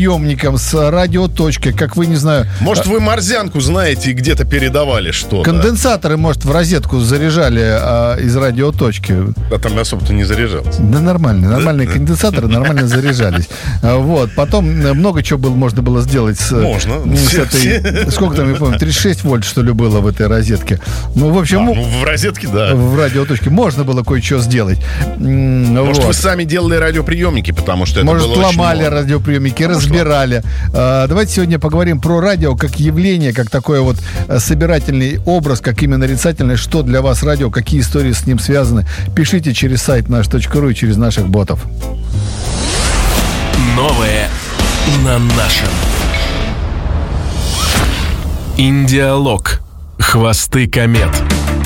радиоприемником с радиоточкой, как вы, не знаю... Может, вы морзянку знаете и где-то передавали что-то? Конденсаторы, может, в розетку заряжали из радиоточки. А там особо-то не заряжался. Да нормальные конденсаторы нормально заряжались. Вот. Потом много чего можно было сделать с этой... Сколько там, я помню, 36 вольт, что ли, было в этой розетке. Ну, в общем... в розетке, да. В радиоточке можно было кое-что сделать. Может, вы сами делали радиоприемники, потому что это было очень много. Может, ломали радиоприемники, разбирали. Давайте сегодня поговорим про радио как явление, как такой вот собирательный образ, как именно нарицательный. Что для вас радио, какие истории с ним связаны. Пишите через сайт наш.ру и через наших ботов. Новое на нашем. Индиалог. Хвосты комет.